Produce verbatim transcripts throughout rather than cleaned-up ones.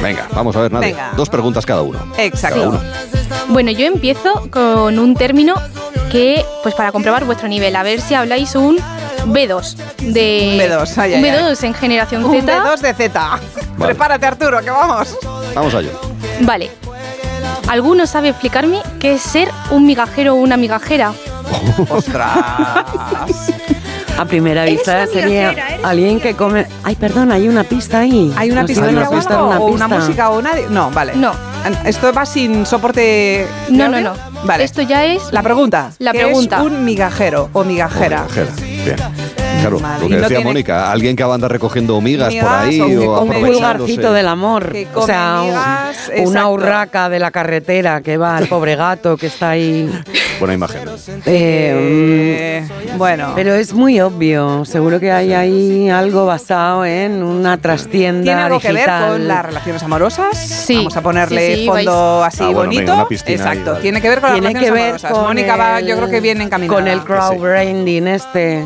Venga, vamos a ver, Nadia. Venga. Dos preguntas cada uno. Exacto. Cada uno. Bueno, yo empiezo con un término que, pues para comprobar vuestro nivel, a ver si habláis un B dos. De, Un B dos, ay, un ay, B ay. dos en generación Un Z. B dos de Z. Vale. Prepárate, Arturo, que vamos. Vamos allá. Vale. ¿Alguno sabe explicarme qué es ser un migajero o una migajera? ¡Ostras! A primera Eres vista una sería migajera, eres alguien que come... Ay, perdón, hay una pista ahí. ¿Hay una Nos pista iban de a prestar agua una o una pista. música o una...? No, vale. No. ¿Esto va sin soporte? de No, no, audio? no. Vale. Esto ya es La pregunta. La ¿Qué pregunta. es un migajero o migajera? Migajera. Bien. Claro, Vale, lo y que no decía tiene- Mónica, alguien que anda recogiendo migas, Migas por ahí o que o come Un aprovechándose. pulgarcito del amor. Que O come sea, un- migas, una exacto. urraca de la carretera que va al pobre gato que está ahí. Buena imagen. Eh, Eh, bueno. Pero es muy obvio. Seguro que hay ahí algo basado en una trastienda ¿Tiene algo digital. que ver con las relaciones amorosas? Sí. Vamos a ponerle Sí, sí, fondo así Ah, bueno, bonito. venga, una piscina ahí, Exacto. vale. Tiene que ver con las Tiene que relaciones ver amorosas. con Mónica va, el- yo creo que viene encaminada. con el crowdbranding este.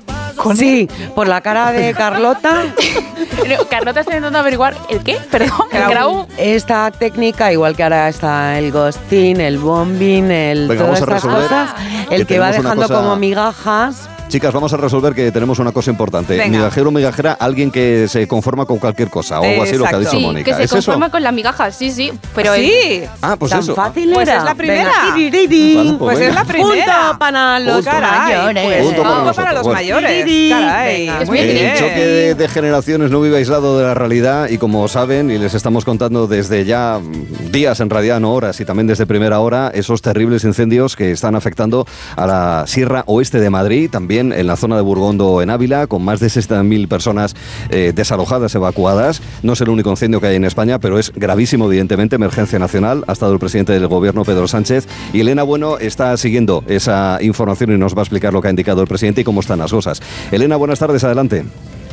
Sí, por la cara de Carlota. No, Carlota está intentando averiguar el qué, perdón, el Grau. grau. Esta técnica, igual que ahora está el ghosting, el bombing, el Venga, todas vamos a estas resolver cosas, que el que va tenemos una dejando cosa- como migajas. Chicas, vamos a resolver que tenemos una cosa importante. Venga. Migajero o migajera, alguien que se conforma con cualquier cosa o algo así, lo que ha dicho Exacto. Sí, Mónica. que se ¿Es eso? conforma con las migajas, sí, sí. Pero el- Sí. Ah, pues Tan eso. fácil Pues era. es la primera. Venga, tiririri. Vale, Pues venga. es la primera. Punto para los Punto. Caray, mayores. pues Punto para punto nosotros. para los Bueno. mayores. Venga. Caray, Venga. Es muy muy El bien. choque de, de generaciones no vive aislado de la realidad y como saben, y les estamos contando desde ya mm, días, en realidad no horas, y también desde primera hora, esos terribles incendios que están afectando a la Sierra Oeste de Madrid, también en la zona de Burgondo, en Ávila, con más de sesenta mil personas eh, desalojadas, evacuadas. No es el único incendio que hay en España, pero es gravísimo, evidentemente, emergencia nacional. Ha estado el presidente del gobierno, Pedro Sánchez, y Elena Bueno está siguiendo esa información y nos va a explicar lo que ha indicado el presidente y cómo están las cosas. Elena, buenas tardes, adelante.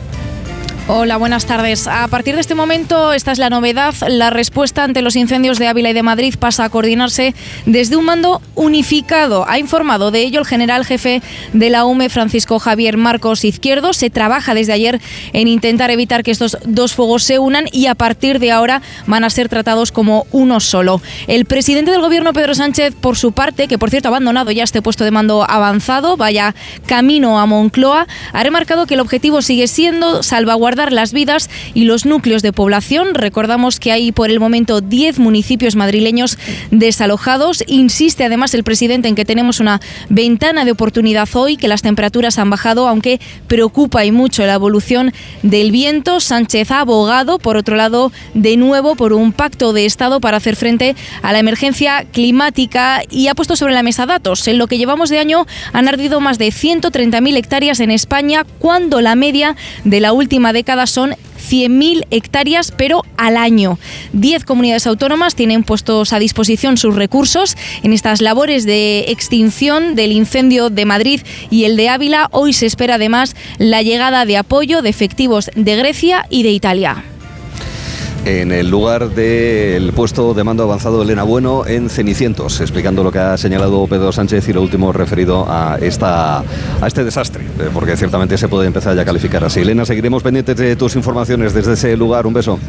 Hola, buenas tardes. A partir de este momento, esta es la novedad. La respuesta ante los incendios de Ávila y de Madrid pasa a coordinarse desde un mando unificado. Ha informado de ello el general jefe de la U M E, Francisco Javier Marcos Izquierdo. Se trabaja desde ayer en intentar evitar que estos dos fuegos se unan y a partir de ahora van a ser tratados como uno solo. El presidente del gobierno, Pedro Sánchez, por su parte, que por cierto ha abandonado ya este puesto de mando avanzado, vaya camino a Moncloa, ha remarcado que el objetivo sigue siendo salvaguardar las vidas y los núcleos de población. Recordamos que hay por el momento diez municipios madrileños desalojados. Insiste además el presidente en que tenemos una ventana de oportunidad hoy, que las temperaturas han bajado, aunque preocupa y mucho la evolución del viento. Sánchez ha abogado, por otro lado, de nuevo por un pacto de Estado para hacer frente a la emergencia climática y ha puesto sobre la mesa datos. En lo que llevamos de año han ardido más de ciento treinta mil hectáreas en España, cuando la media de la última década son cien mil hectáreas, pero al año. Diez comunidades autónomas tienen puestos a disposición sus recursos en estas labores de extinción del incendio de Madrid y el de Ávila. Hoy se espera además la llegada de apoyo de efectivos de Grecia y de Italia. En el lugar del puesto de mando avanzado Elena Bueno en Cenicientos, explicando lo que ha señalado Pedro Sánchez y lo último referido a esta a este desastre, eh, porque ciertamente se puede empezar ya a calificar así. Elena, seguiremos pendientes de tus informaciones desde ese lugar. Un beso.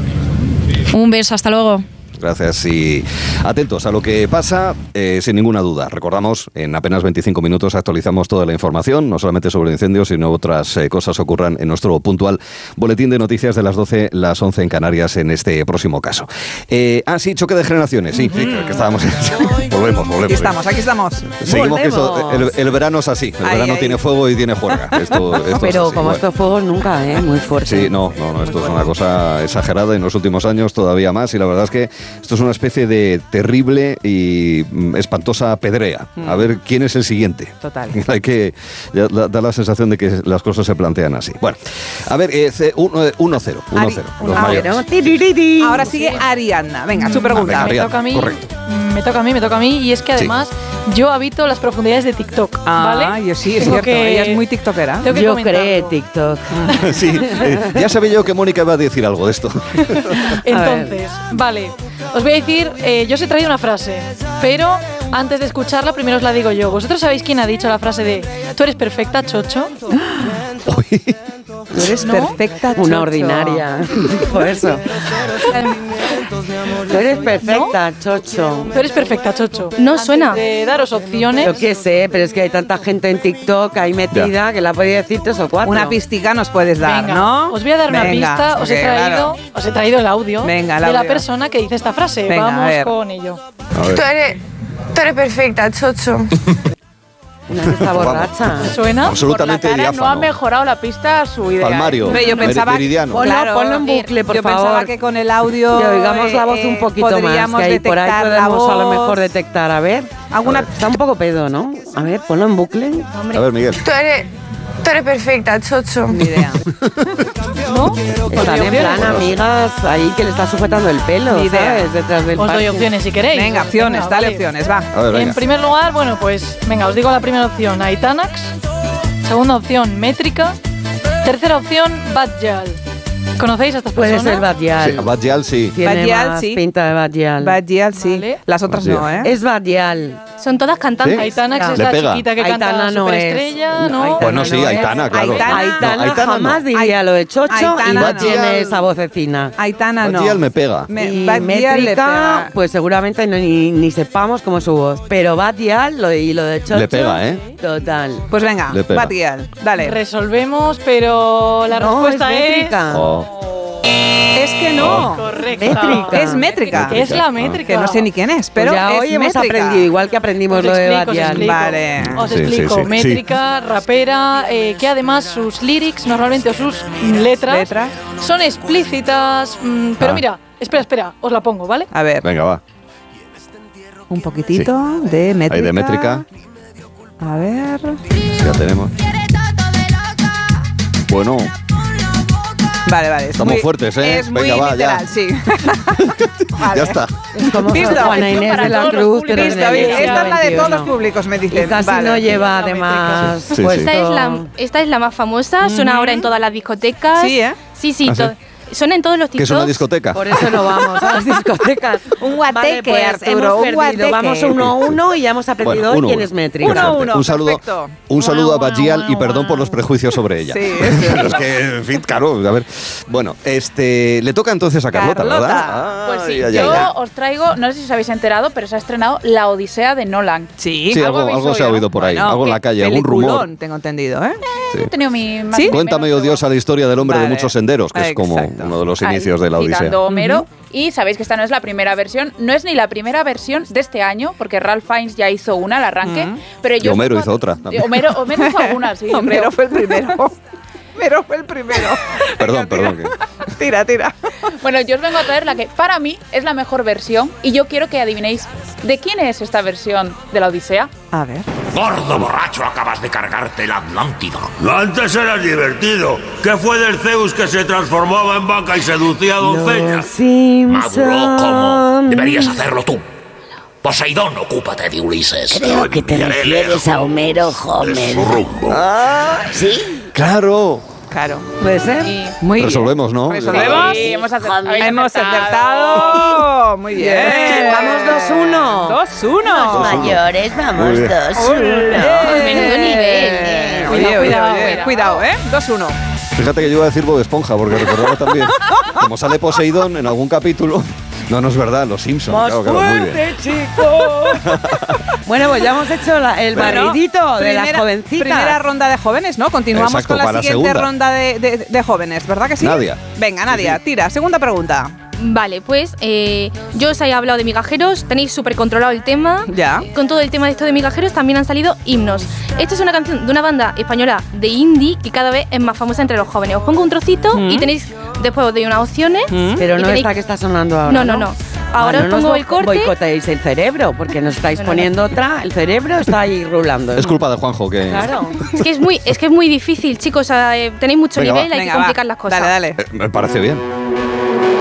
Un beso, hasta luego. Gracias y atentos a lo que pasa, eh, sin ninguna duda. Recordamos, en apenas veinticinco minutos actualizamos toda la información, no solamente sobre el incendio, sino otras eh, cosas ocurran en nuestro puntual boletín de noticias de las doce, las once en Canarias en este próximo caso. Eh, ah, sí, choque de generaciones, sí, sí, que estábamos. volvemos, volvemos. Aquí estamos, aquí estamos. Seguimos, que esto, el, el verano es así, el Ay, verano ay. tiene fuego y tiene juerga. Esto, esto Pero es así. como Bueno. estos fuegos nunca, ¿eh? Muy fuerte. Sí, no, no, no, esto es una cosa exagerada en los últimos años todavía más y la verdad es que esto es una especie de terrible y mm, espantosa pedrea. A ver quién es el siguiente. Total. Hay que ya da, da la sensación de que las cosas se plantean así. Bueno, a ver, eh, uno cero, uno cero. Los Ah, mayores. Pero, tiririri. Ahora sigue Ariadna. Venga, su Ah, pregunta. venga, Me Ariadna, toca a mí. correcto. Me toca a mí, me toca a mí. Y es que además yo habito las profundidades de TikTok, Ah, ¿vale? yo sí, es Tengo cierto. que- Ella es muy tiktokera. Tengo que Yo comentarlo. creé TikTok. Sí, eh, ya sabía yo que Mónica iba a decir algo de esto. Entonces, vale. Os voy a decir, eh, yo os he traído una frase, pero antes de escucharla, primero os la digo yo. ¿Vosotros sabéis quién ha dicho la frase de tú eres perfecta, chocho? Uy, Tú eres ¿No? perfecta, Chocho. Una ordinaria. Por eso. Tú eres perfecta, Chocho. Tú eres perfecta, Chocho. No Antes suena. de daros opciones. Yo qué sé, pero es que hay tanta gente en TikTok ahí metida Ya. que la podía decir tres o cuatro. Una pistica nos puedes dar, Venga, ¿no? os voy a dar una Venga, pista. Os he, porque, traído, claro, os he traído el audio Venga, el de la audio. persona que dice esta frase. Venga, a Vamos ver. con ello. A ver. Tú eres, tú eres perfecta, Chocho. Una que está borracha. ¿Suena? Absolutamente Por la cara no ha diáfano. mejorado la pista a su idea. Palmario, Hombre, yo mer- pensaba- meridiano. Ponlo, Claro, ponlo en eh, bucle, por yo favor. pensaba que con el audio Que oigamos la voz eh, un poquito más, podríamos que ahí por ahí detectar la podemos a lo voz. mejor detectar. A ver, Alguna- está un poco pedo, ¿no? A ver, ponlo en bucle. A ver, Miguel. Tú eres, tú eres perfecta, Chocho. Ni idea. ¿No? Están en plan amigas ahí que le está sujetando el pelo, Ni idea. ¿sabes? Detrás del Os doy parche. opciones si queréis. Venga, opciones, Venga, dale vale. opciones, va. A ver, venga. En primer lugar, bueno, pues venga, os digo la primera opción, Aitanax. Segunda opción, Métrica. Tercera opción, Badjal. ¿Conocéis a estas Puede personas? ser Badial. Sí, Badial sí. Tiene Badial, más sí. pinta de Badial. Badial, sí. Vale. Las otras Badial. no, ¿eh? Es Badial. Son todas cantantes. Aitanax es Le la pega. chiquita que Aitana canta no Superestrella, es. ¿no? Aitana Bueno, sí, no es. Aitana, claro. Aitana- Aitana, No, Aitana jamás no. diría lo de Chocho y Aitana no no. tiene esa vocecina. Aitana no. Badial me pega. Me- Y Badial le métrica, pega. pues seguramente no- ni, ni sepamos cómo es su voz. Pero Badial lo, y lo de Chocho. Le pega, ¿eh? Total. Pues venga, Le pega. Badial, dale. Resolvemos, pero la No, respuesta es es. métrica. Oh. Es que no. Correcta. Métrica. Es métrica. Es la métrica. Que no sé ni quién es, Pero pero ya es hoy hemos métrica. aprendido, igual que aprendimos Os lo de explico, os Badial. explico. Vale. Os Sí, sí, explico. sí, sí. Métrica, rapera, eh, que además sus lyrics normalmente o sus letras Letras. son explícitas. mm, pero Ah. mira, espera, espera, os la pongo, ¿vale? A ver, Venga, va. un poquitito de métrica. Ahí de métrica. A ver. Ya tenemos. Bueno, Vale, vale. es Estamos muy- fuertes, ¿eh? Es muy Venga, va, ya. literal, sí. Vale. ya está. Es como Visto. Juana Inés Para de la todos los Cruz, pero Visto, en el bien. siglo Esta es la de todos los veintiuno. públicos, me Y dicen. casi Vale. no lleva La además Sí, sí. puesto... Esta es, la, esta es la más famosa, suena ahora en todas las discotecas. Sí, ¿eh? Sí, sí, ¿Ah, sí? to- suena en todos los ¿Qué TikToks. es una discoteca? Por eso no vamos a las discotecas. Un guateque, Vale, pues Arturo, hemos un perdido. guateque. Vamos uno a uno y ya hemos aprendido Bueno, hoy uno, quién uno. es métrica. Qué Uno, fuerte. uno, Un saludo, perfecto. un saludo a Guau, Badial guau, y perdón guau. por los prejuicios sobre ella. Sí, eso es Es que, en fin, claro, a ver. Bueno, este, le toca entonces a Carlota, Carlota. ¿verdad? Pues sí, Ay, ay, yo ay. os traigo, no sé si os habéis enterado, pero se ha estrenado La Odisea de Nolan. Sí, Sí, algo algo, habéis algo se ha oído, oído por ahí, Bueno, algo en la qué calle, algún rumor. peliculón, tengo entendido, ¿eh? He tenido mi más ¿Sí? ni Cuéntame, menos, odiosa, la historia del hombre Vale. de muchos senderos, que es como Exacto. uno de los ahí, inicios de la Odisea. citando a Homero. Y sabéis que esta no es la primera versión, no es ni la primera versión de este año, porque Ralph Fiennes ya hizo una al arranque. Ujú. Pero Y yo Homero os hizo otra vengo- también. Homero, Homero hizo alguna, sí, yo Homero creo. fue el primero. Homero fue el primero. Perdón, Venga, perdón. tira. Tira, tira. Bueno, yo os vengo a traer la que para mí es la mejor versión y yo quiero que adivinéis de quién es esta versión de la Odisea. A ver. Gordo borracho, acabas de cargarte la Atlántida. Antes era divertido. ¿Qué fue del Zeus que se transformaba en vaca y seducía a Los doncellas? Maduro como Simpson. deberías hacerlo tú. Poseidón, ocúpate de Ulises. Creo que te refieres a Homero Homer. ¿Sí? Claro. Claro. ¿Puede ser? Y Muy bien. Resolvemos, ¿no? ¿Resolvemos? Sí, hemos acer- Homero. habéis Hemos acertado. acertado. Muy bien. Bien, vamos dos uno. dos uno. Mayores, Muy vamos bien. dos uno. Menudo nivel. Oye, Cuidado, oye, cuidado, oye, cuidado. cuidado, ¿eh? dos uno. Fíjate que yo iba a decir Bob Esponja, porque recordaba también, como sale Poseidón en algún capítulo. No, no es verdad, los Simpsons. Más Claro, claro, muy bien. fuerte, chicos. Bueno, pues ya hemos hecho la- el Bueno, barridito de las primera- jovencitas. Primera ronda de jóvenes, ¿no? Continuamos Exacto, con la para la siguiente segunda. ronda de, de- de jóvenes, ¿verdad que sí? Nadia. Venga, Nadia, tira. Segunda pregunta. Vale, pues eh, yo os he hablado de migajeros, tenéis súper controlado el tema. Ya. Con todo el tema de esto de migajeros también han salido himnos. Esta es una canción de una banda española de indie que cada vez es más famosa entre los jóvenes. Os pongo un trocito Mm. y tenéis, después os doy unas opciones. Pero y no tenéis- esta que está sonando ahora. No, no, no. Ahora Ah, os no pongo nos el corte. boicoteéis el cerebro, porque nos estáis Bueno, poniendo otra. El cerebro está ahí rulando. Es culpa de Juanjo que... Claro. Es que es muy, es que es muy difícil, chicos. o sea, eh, tenéis mucho Venga, nivel, va. hay Venga, que va. complicar las cosas. Dale, dale. Eh, me parece bien.